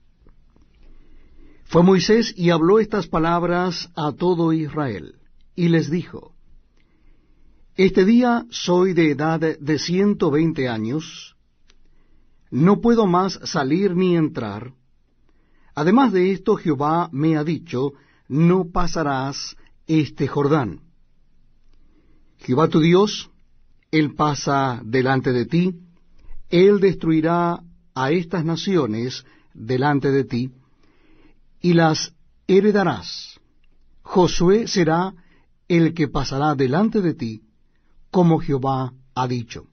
Fue Moisés y habló estas palabras a todo Israel, y les dijo, Este día soy de edad de ciento veinte años, no puedo más salir ni entrar. Además de esto, Jehová me ha dicho, no pasarás este Jordán. Jehová tu Dios, Él pasa delante de ti, Él destruirá a estas naciones delante de ti, y las heredarás. Josué será el que pasará delante de ti, como Jehová ha dicho.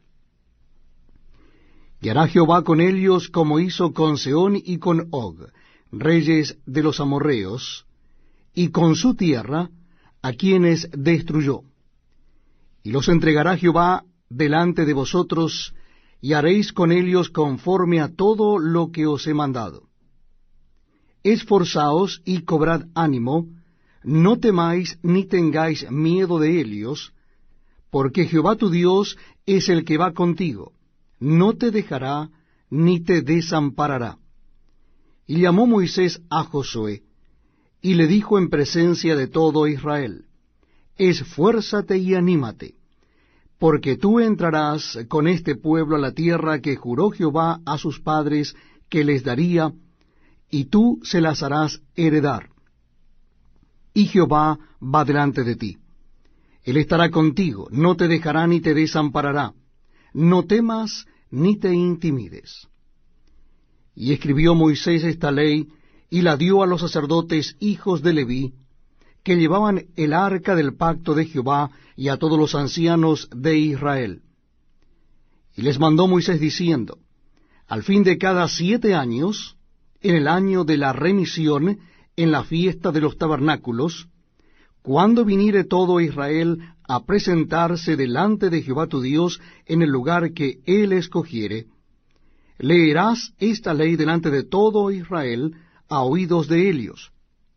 Y hará Jehová con ellos como hizo con Sehón y con Og, reyes de los amorreos, y con su tierra, a quienes destruyó. Y los entregará Jehová delante de vosotros, y haréis con ellos conforme a todo lo que os he mandado. Esforzaos y cobrad ánimo, no temáis ni tengáis miedo de ellos, porque Jehová tu Dios es el que va contigo, no te dejará ni te desamparará. Y llamó Moisés a Josué, y le dijo en presencia de todo Israel, Esfuérzate y anímate, porque tú entrarás con este pueblo a la tierra que juró Jehová a sus padres que les daría, y tú se las harás heredar. Y Jehová va delante de ti. Él estará contigo, no te dejará ni te desamparará. No temas ni te intimides. Y escribió Moisés esta ley, y la dio a los sacerdotes hijos de Leví, que llevaban el arca del pacto de Jehová, y a todos los ancianos de Israel. Y les mandó Moisés diciendo, Al fin de cada siete años, en el año de la remisión, en la fiesta de los tabernáculos, cuando viniere todo Israel a presentarse delante de Jehová tu Dios en el lugar que él escogiere, leerás esta ley delante de todo Israel a oídos de ellos.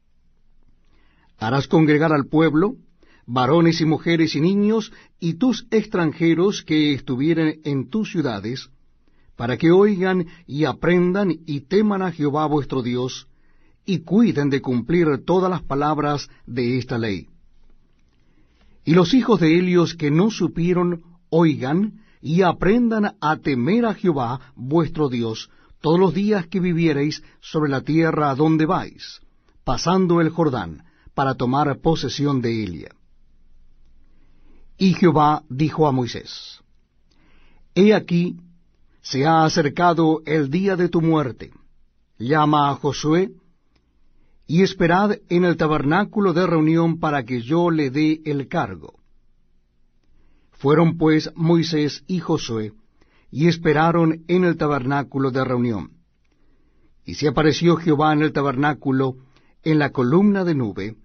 Harás congregar al pueblo, varones y mujeres y niños, y tus extranjeros que estuvieren en tus ciudades, para que oigan y aprendan y teman a Jehová vuestro Dios, y cuiden de cumplir todas las palabras de esta ley. Y los hijos de ellos que no supieron, oigan y aprendan a temer a Jehová vuestro Dios todos los días que viviereis sobre la tierra a donde vais, pasando el Jordán, para tomar posesión de ella. Y Jehová dijo a Moisés, He aquí, se ha acercado el día de tu muerte. Llama a Josué, y esperad en el tabernáculo de reunión para que yo le dé el cargo. Fueron pues Moisés y Josué, y esperaron en el tabernáculo de reunión. Y se apareció Jehová en el tabernáculo en la columna de nube,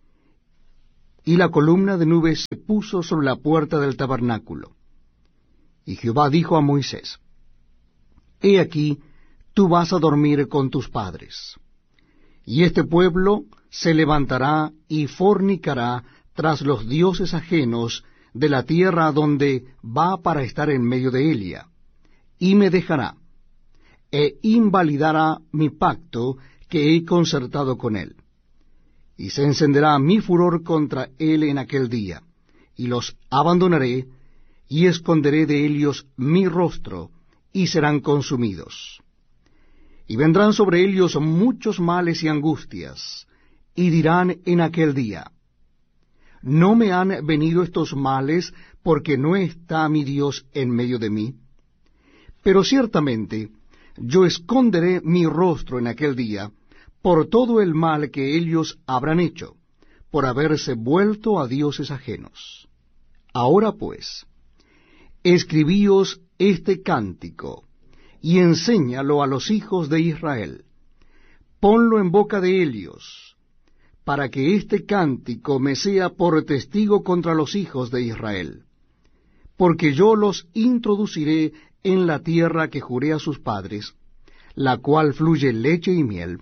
y la columna de nube se puso sobre la puerta del tabernáculo. Y Jehová dijo a Moisés, He aquí, tú vas a dormir con tus padres, y este pueblo se levantará y fornicará tras los dioses ajenos de la tierra donde va para estar en medio de ella, y me dejará, e invalidará mi pacto que he concertado con él. Y se encenderá mi furor contra él en aquel día, y los abandonaré, y esconderé de ellos mi rostro, y serán consumidos. Y vendrán sobre ellos muchos males y angustias, y dirán en aquel día, ¿no me han venido estos males porque no está mi Dios en medio de mí? Pero ciertamente yo esconderé mi rostro en aquel día por todo el mal que ellos habrán hecho, por haberse vuelto a dioses ajenos. Ahora pues, escribíos este cántico, y enséñalo a los hijos de Israel. Ponlo en boca de ellos, para que este cántico me sea por testigo contra los hijos de Israel. Porque yo los introduciré en la tierra que juré a sus padres, la cual fluye leche y miel,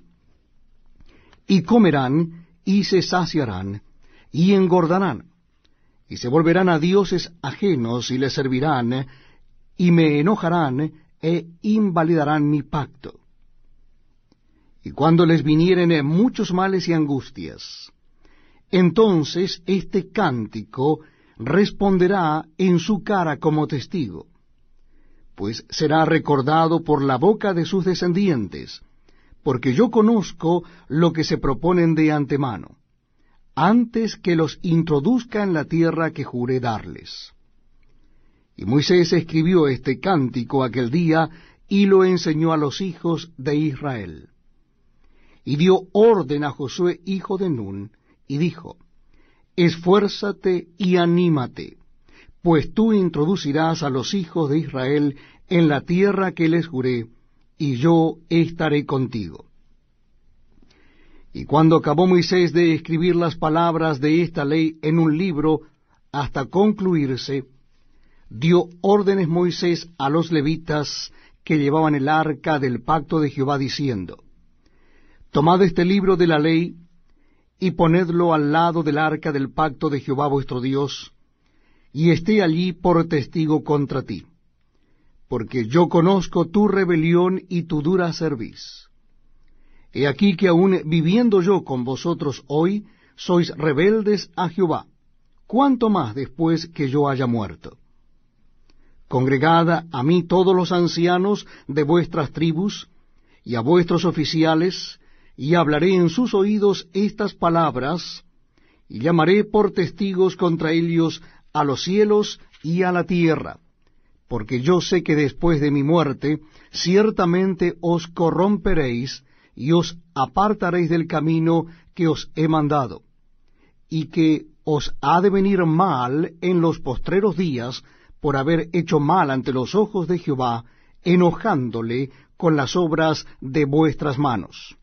y comerán, y se saciarán, y engordarán, y se volverán a dioses ajenos, y les servirán, y me enojarán, e invalidarán mi pacto. Y cuando les vinieren muchos males y angustias, entonces este cántico responderá en su cara como testigo, pues será recordado por la boca de sus descendientes, porque yo conozco lo que se proponen de antemano, antes que los introduzca en la tierra que juré darles. Y Moisés escribió este cántico aquel día, y lo enseñó a los hijos de Israel. Y dio orden a Josué hijo de Nun, y dijo, Esfuérzate y anímate, pues tú introducirás a los hijos de Israel en la tierra que les juré, y yo estaré contigo. Y cuando acabó Moisés de escribir las palabras de esta ley en un libro, hasta concluirse, dio órdenes Moisés a los levitas que llevaban el arca del pacto de Jehová, diciendo, Tomad este libro de la ley, y ponedlo al lado del arca del pacto de Jehová vuestro Dios, y esté allí por testigo contra ti, porque yo conozco tu rebelión y tu dura cerviz. He aquí que aun viviendo yo con vosotros hoy, sois rebeldes a Jehová, cuánto más después que yo haya muerto. Congregad a mí todos los ancianos de vuestras tribus, y a vuestros oficiales, y hablaré en sus oídos estas palabras, y llamaré por testigos contra ellos a los cielos y a la tierra, porque yo sé que después de mi muerte ciertamente os corromperéis, y os apartaréis del camino que os he mandado, y que os ha de venir mal en los postreros días, por haber hecho mal ante los ojos de Jehová, enojándole con las obras de vuestras manos.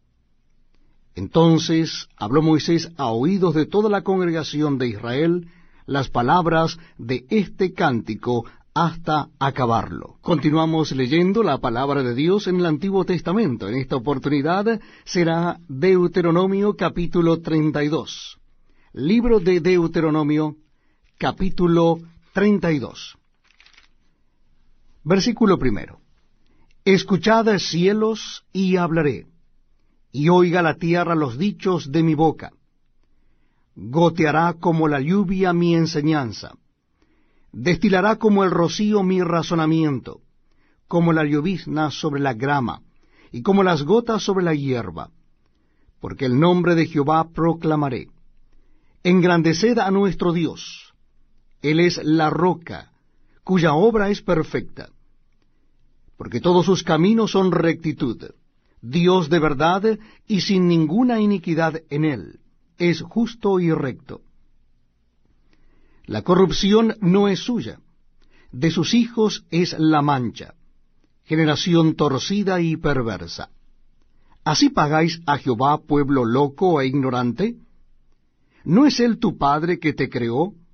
Entonces habló Moisés a oídos de toda la congregación de Israel las palabras de este cántico hasta acabarlo. Continuamos leyendo la palabra de Dios en el Antiguo Testamento. En esta oportunidad será Deuteronomio capítulo treinta y dos. Libro de Deuteronomio capítulo treinta y dos. Versículo primero. Escuchad cielos, y hablaré, y oiga la tierra los dichos de mi boca. Goteará como la lluvia mi enseñanza, destilará como el rocío mi razonamiento, como la llovizna sobre la grama, y como las gotas sobre la hierba. Porque el nombre de Jehová proclamaré. Engrandeced a nuestro Dios. Él es la roca, cuya obra es perfecta. Porque todos sus caminos son rectitud. Dios de verdad y sin ninguna iniquidad en él. Es justo y recto. La corrupción no es suya, de sus hijos es la mancha, generación torcida y perversa. ¿Así pagáis a Jehová, pueblo loco e ignorante? ¿No es él tu padre que te creó,